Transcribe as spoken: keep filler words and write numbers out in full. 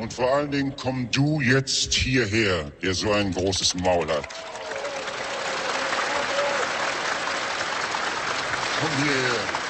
Und vor allen Dingen komm du jetzt hierher, der so ein großes Maul hat. Komm hierher.